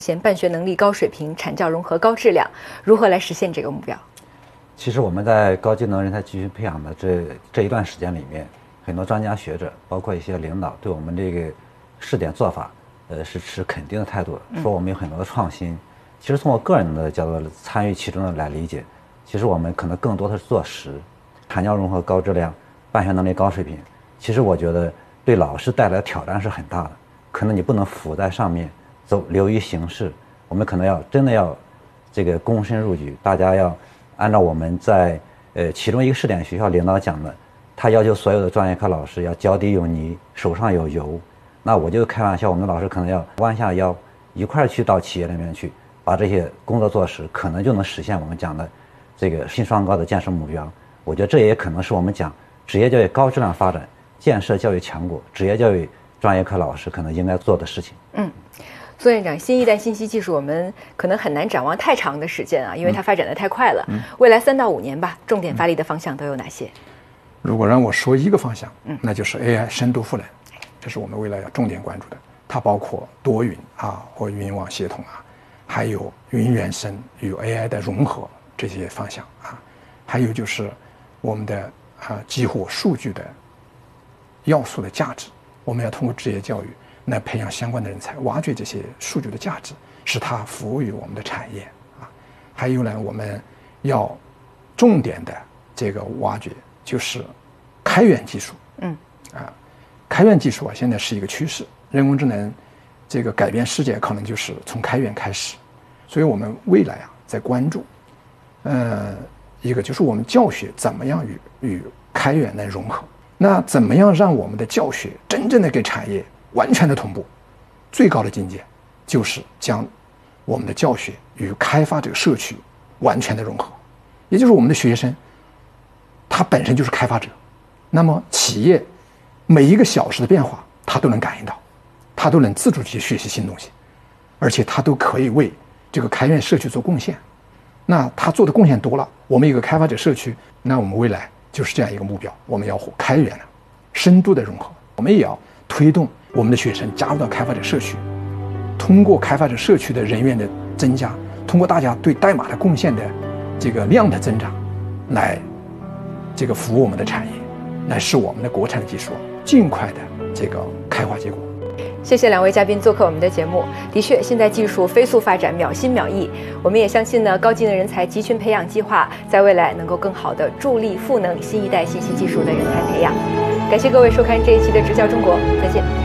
现办学能力高水平、产教融合高质量，如何来实现这个目标？ 其实我们在高技能人才集群培养的这一段时间里面，很多专家学者，包括一些领导，对我们这个试点做法，是持肯定的态度，说我们有很多的创新。其实从我个人的角度参与其中的来理解，其实我们可能更多的是做实，产教融合高质量，办学能力高水平。其实我觉得对老师带来的挑战是很大的，可能你不能浮在上面走流于形式，我们可能真的要这个躬身入局，大家要按照我们在其中一个试点学校领导讲的，他要求所有的专业课老师要脚底有泥，手上有油。那我就开玩笑，我们的老师可能要弯下腰，一块去到企业里面去，把这些工作做实，可能就能实现我们讲的这个新双高的建设目标。我觉得这也可能是我们讲职业教育高质量发展、建设教育强国、职业教育专业课老师可能应该做的事情。 苏院长，新一代信息技术我们可能很难展望太长的时间啊，因为它发展的太快了。未来3到5年吧，重点发力的方向都有哪些？ 如果让我说一个方向，那就是 AI 深度赋能，这是我们未来要重点关注的。它包括多云或云网协同还有云原生与 AI 的融合这些方向还有就是我们的激活数据的要素的价值，我们要通过职业教育来培养相关的人才，挖掘这些数据的价值，使它服务于我们的产业还有呢，我们要重点的这个挖掘就是开源技术。开源技术现在是一个趋势，人工智能这个改变世界可能就是从开源开始，所以我们未来在关注一个就是我们教学怎么样与开源来融合，那怎么样让我们的教学真正的给产业完全的同步，最高的境界就是将我们的教学与开发者社区完全的融合，也就是我们的学生他本身就是开发者，那么企业每一个小时的变化他都能感应到，他都能自主去学习新东西，而且他都可以为这个开源社区做贡献。那他做的贡献多了，我们一个开发者社区，那我们未来就是这样一个目标，我们要开源深度的融合，我们也要推动我们的学生加入到开发者社区，通过开发者社区的人员的增加，通过大家对代码的贡献的这个量的增长，来这个服务我们的产业，来使我们的国产的技术尽快的这个开花结果。 谢谢2位嘉宾做客我们的节目。的确，现在技术飞速发展，秒新秒异。我们也相信呢，高技能人才集群培养计划在未来能够更好的助力赋能新一代信息技术的人才培养。感谢各位收看这一期的直教中国，再见。